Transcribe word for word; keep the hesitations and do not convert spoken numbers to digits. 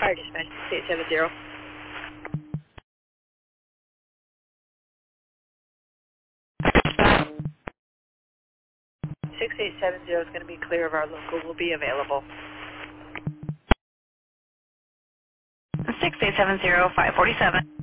Fire dispatch, six eight seven zero. six eight seven zero is going to be clear of our local. Will be available. six eight seven zero, five four seven.